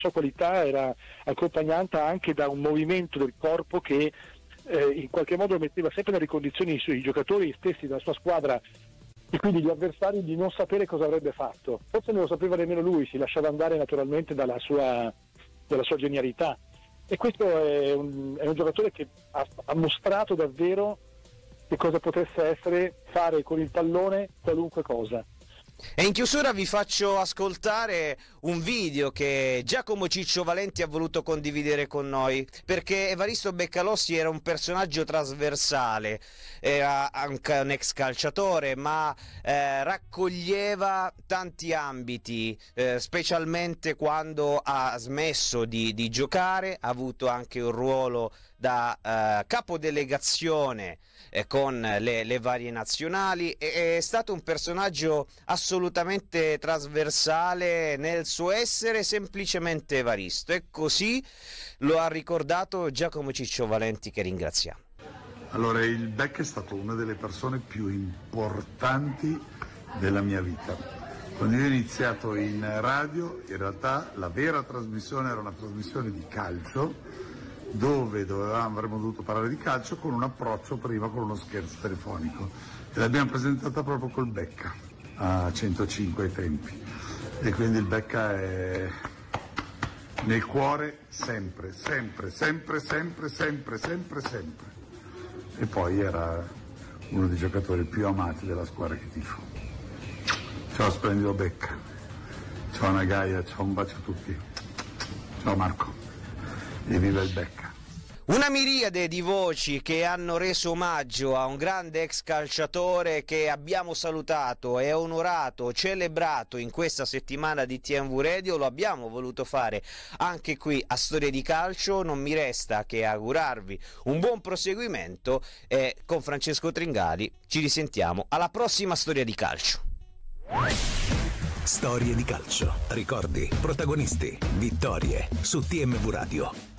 sua qualità era accompagnata anche da un movimento del corpo che in qualche modo metteva sempre nelle condizioni i giocatori stessi della sua squadra e quindi gli avversari di non sapere cosa avrebbe fatto. Forse non lo sapeva nemmeno lui, si lasciava andare naturalmente dalla sua genialità. E questo è un giocatore che ha mostrato davvero che cosa potesse essere fare con il pallone qualunque cosa. E in chiusura vi faccio ascoltare un video che Giacomo Ciccio Valenti ha voluto condividere con noi, perché Evaristo Beccalossi era un personaggio trasversale, era anche un ex calciatore, ma raccoglieva tanti ambiti, specialmente quando ha smesso di giocare, ha avuto anche un ruolo da capodelegazione con le varie nazionali, è stato un personaggio assolutamente trasversale nel suo essere, semplicemente Evaristo, e così lo ha ricordato Giacomo Ciccio Valenti, che ringraziamo. Allora, il Becca è stato una delle persone più importanti della mia vita. Quando io ho iniziato in radio, in realtà la vera trasmissione era una trasmissione di calcio, dove avremmo dovuto parlare di calcio con un approccio prima con uno scherzo telefonico, e l'abbiamo presentata proprio col Becca a 105 ai tempi, e quindi il Becca è nel cuore sempre, e poi era uno dei giocatori più amati della squadra che tifo. Ciao splendido Becca, ciao Nagaia, ciao, un bacio a tutti, ciao Marco, e viva il Becca. Una miriade di voci che hanno reso omaggio a un grande ex calciatore che abbiamo salutato e onorato, celebrato in questa settimana di TMV Radio. Lo abbiamo voluto fare anche qui a Storie di Calcio. Non mi resta che augurarvi un buon proseguimento e con Francesco Tringali ci risentiamo alla prossima Storia di Calcio. Storie di calcio, ricordi, protagonisti, vittorie su TMV Radio.